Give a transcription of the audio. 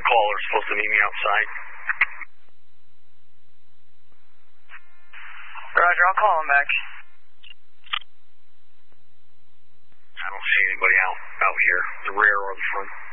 caller's supposed to meet me outside. Roger, I'll call him back. I don't see anybody out here, the rear or the front.